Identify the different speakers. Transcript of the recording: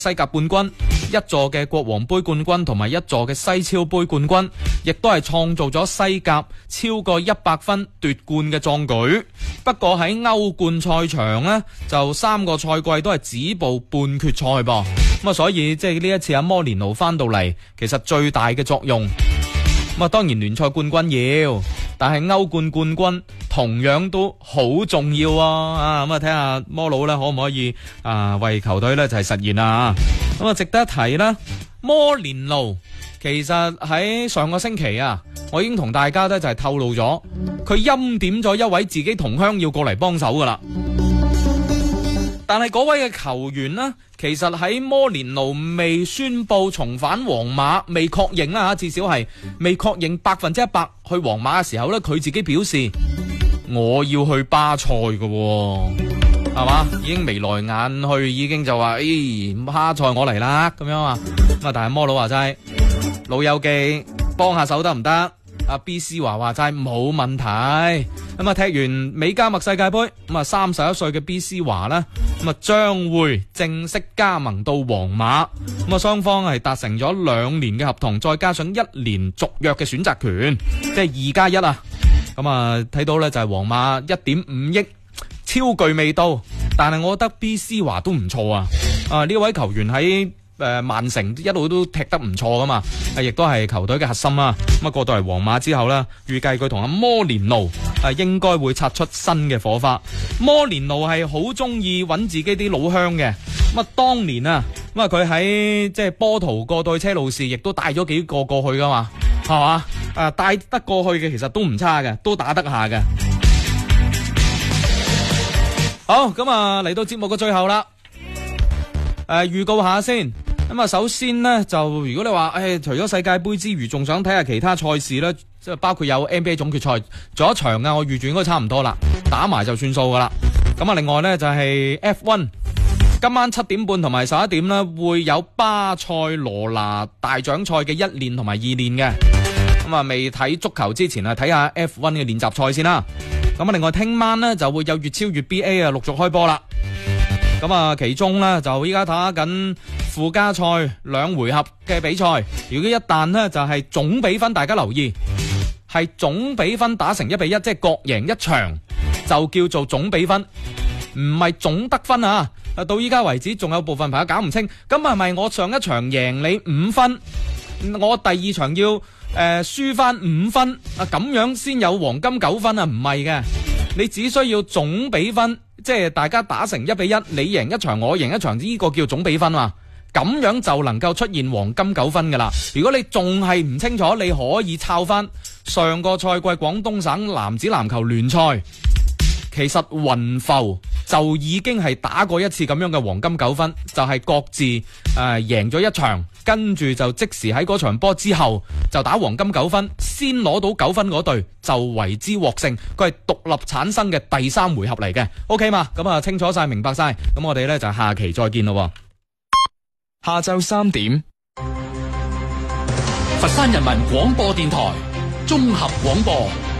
Speaker 1: 西甲冠軍，一座嘅國王杯冠軍同埋一座嘅西超杯冠軍，亦都係創造咗西甲超過100分奪冠嘅壯舉。不過喺歐冠賽場呢，就3個賽季都係止步半決賽噃。咁啊，所以即係呢一次阿摩連奴翻到嚟，其實最大嘅作用，咁啊當然聯賽冠軍要，但係歐冠冠軍同樣都好重要啊！咁啊睇下摩佬咧可唔可以為球隊咧就係實現啊！咁啊值得一提啦，摩連奴其實喺上個星期啊，我已經同大家咧就係透露咗，佢欽點咗一位自己同鄉要過嚟幫手噶啦。但係嗰位嘅球員呢，其實喺摩連奴未宣布重返皇馬，未確認啦，至少係未確認100%去皇馬嘅時候呢，佢自己表示我要去巴塞嘅，係嘛？已經眉來眼去，已經就話，巴塞我嚟啦咁樣啊。咁啊，但係摩佬話齋，老友記幫下手得唔得？阿 B 斯華話齋冇問題。咁啊，踢完美加墨世界杯，咁啊31歲嘅 B 斯華呢，咁啊將會正式加盟到皇馬。咁啊，雙方係達成咗2年嘅合同，再加上1年續約嘅選擇權，即係2+1啊。咁啊，睇到呢就係皇馬1.5億超巨未到，但係我覺得 B 斯華都唔錯啊。呢位球員喺曼城一路都踢得唔錯噶嘛，亦都係球隊嘅核心啦。咁啊過到嚟皇馬之後呢，預計佢同阿摩連奴應該會擦出新嘅火花。摩連奴係好中意揾自己啲老鄉嘅。咁啊當年啊，咁啊佢喺即係波圖過對車路士，亦都帶咗幾個過去噶嘛，係嘛？帶得過去嘅其實都唔差嘅，都打得下嘅。好，咁啊嚟到節目嘅最後啦，預告下先。咁啊，首先呢，就如果你話，除咗世界杯之餘，仲想睇下其他賽事呢，即係包括有 NBA 總決賽，仲有一場啊，我預住應該差唔多啦，打埋就算數噶啦。咁啊，另外呢，就係 F1，今晚7點半同埋11點呢，會有巴塞羅那大獎賽嘅1練同埋2練嘅。咁啊，未睇足球之前啊，睇下 F1 嘅練習賽先啦。咁啊，另外聽晚呢，就會有粵超粵 BA 陸續開波啦。咁啊，其中呢，就依家打緊附加賽2回合嘅比賽，如果一旦呢，就係總比分，大家留意係總比分打成1-1，即係各贏一場就叫做總比分，唔係總得分啊！到依家為止仲有部分朋友搞唔清，咁係咪我上一場贏你5分，我第2場要輸翻5分啊？咁樣先有黃金9分啊？唔係嘅，你只需要總比分。即係大家打成1-1，你贏一場我贏一場，呢個叫總比分嘛，咁樣就能夠出現黃金9分噶啦。如果你仲係唔清楚，你可以抄翻上個賽季廣東省男子籃球聯賽，其實雲浮就已經係打過一次咁樣嘅黃金9分，就係各自贏咗一場，跟住就即時喺嗰場波之後就打黃金9分，先攞到9分嗰隊就為之獲勝，佢係獨立產生嘅第3回合嚟嘅。OK 嘛？咁啊清楚晒明白晒，咁我哋呢就下期再見咯。
Speaker 2: 下晝3點，
Speaker 3: 佛山人民廣播電台綜合廣播。